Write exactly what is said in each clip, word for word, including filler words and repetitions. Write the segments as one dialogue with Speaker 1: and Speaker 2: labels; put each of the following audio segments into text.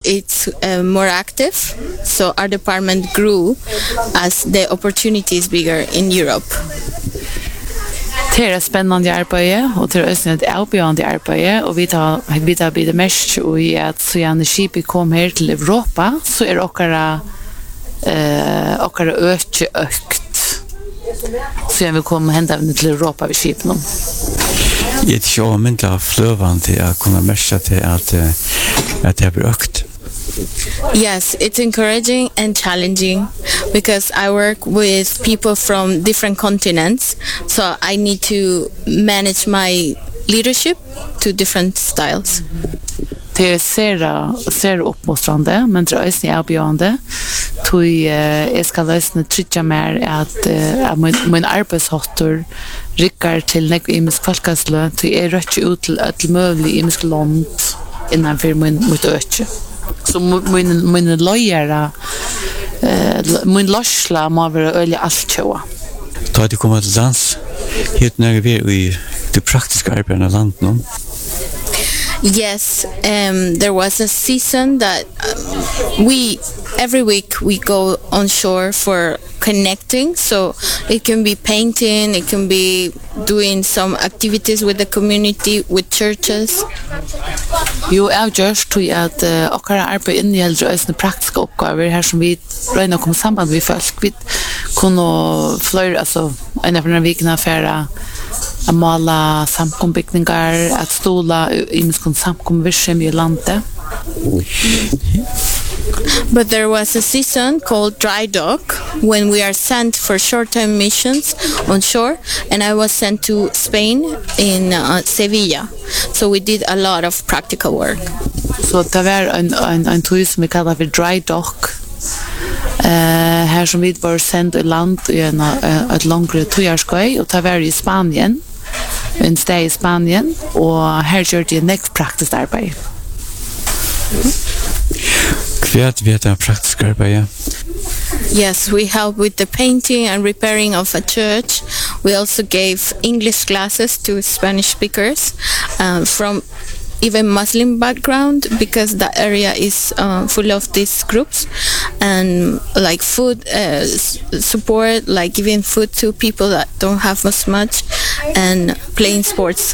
Speaker 1: it's uh, more active. So our department grew as the opportunities bigger in Europe.
Speaker 2: Det er spennende arbeid, og det er også et avbjørende arbeid, og vi tar, vi tar blitt mest i at så gjerne skipet kom her til Europa, så er okkara eh, okkara øke økt. Så gjerne vi kom hendet til Europa ved skipene.
Speaker 3: Det er ikke overmyndelig av fløvene til å kunne merke til at, at det blir økt.
Speaker 1: Yes, it's encouraging and challenging because I work with people from different continents, so I need to manage my leadership to different styles.
Speaker 2: Det er ser, ser oppmostrande, men det er også avbjørende. Tog jeg skal løsne trykja mer at, at min, min arbeidshotter rikker til nekve imisk folkesløn, så jeg røkker ut til et mulig imisk land innenfor min, mitt øke. Så min, min løyere, uh, min løsla må være øyelig alt kjøa.
Speaker 3: Da er det kommet til dans, helt når vi er i det praktiske arbeidet av landet nå.
Speaker 1: Yes, um, there was a season that um, we, every week we go on shore for connecting, so it can be painting, it can be doing some activities with the community, with churches.
Speaker 2: Jo, jeg gjør til at uh, okkara arbeid innehjelder også praktiske oppgaver her som vi røyner å komme sammen med folk. Vi kunne fløyre, altså, en av denne vikene affære, att måla samkombyggningar, att stola i miskon samkomvirksam i landet.
Speaker 1: But there was a season called dry dock when we are sent for short-term missions on shore, and I was sent to Spain in uh, Sevilla. So we did a lot of practical work.
Speaker 2: Så det var en en en tur som vi kallar för dry dock. Eh här som vi var sänd i land i en ett längre turskoj och det var i Spanien. En stay i Spanien och här gjorde jag next practice arbete.
Speaker 3: Kvärt vet jag praktisk arbete.
Speaker 1: Yes, we help with the painting and repairing of a church. We also gave English classes to Spanish speakers um, from even Muslim background because the area is uh, full of these groups, and like food uh, support, like giving food to people that don't have as much, and playing sports.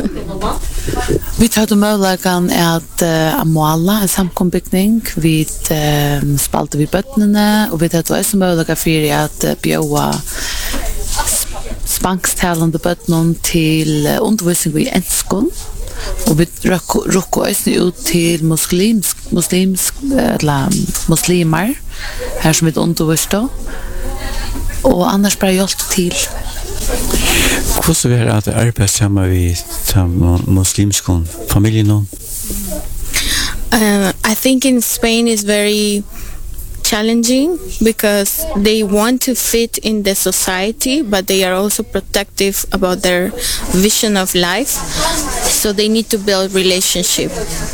Speaker 2: Vi tar det möjligheten att uh, måla en samkombyggning. Vi uh, spalte vi bøttene, og vi tar det også möjligheten för att uh, bjöa spansktalande bøttene til uh, undervisning i enskon. Og vi rukker oss ut til muslimsk, muslimsk, eller muslimer, her som vi underviser, og annars bare hjelp til.
Speaker 3: Hvordan er det at arbeide sammen med muslimsk familien nå?
Speaker 1: Uh, I think in Spain is very challenging because they want to fit in the society, but they are also protective about their vision of life, so they need to build relationship.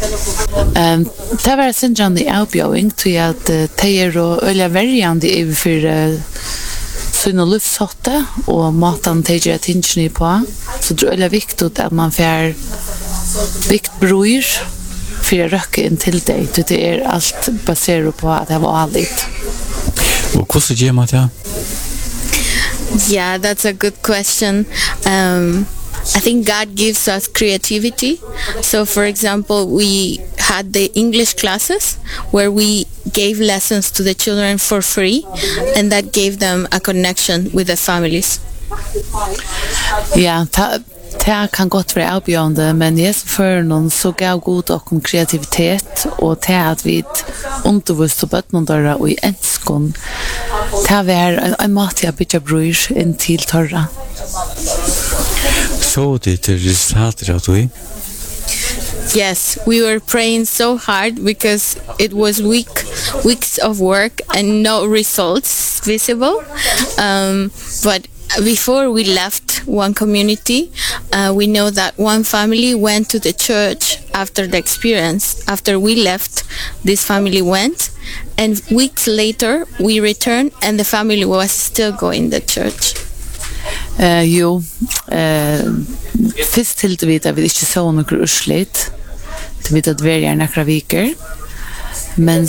Speaker 2: Um, det var sinjande avbjøring til at de er og øyla verjande i for sine livshotte og maten de gjør tingene på, så det er øyla viktig at man får vikt bror for å røkke inn til deg, det er alt basert på at det var allit.
Speaker 3: Og hvordan gjør man det?
Speaker 1: Yeah, that's a good question. Um, I think God gives us creativity. So for example, we had the English classes where we gave lessons to the children for free, and that gave them a connection with the families.
Speaker 2: Ja, ta det kan godt være avbjørende, men jeg som fører noen så gav god og om kreativitet, og det at vi underviste bøttene og i enskånd, det var en, en måte jeg bytte bror inn til tørre.
Speaker 3: Så det til resultater av du?
Speaker 1: Yes, we were praying so hard because it was week, weeks of work and no results visible. Um, but before we left one community, uh, we know that one family went to the church after the experience. After we left, this family went, and weeks later we returned and the family was still going to the church.
Speaker 2: Uh, jo, uh, først til det vidt at vi ikke så noen urslit, til vidt at vi er nærkere viker, men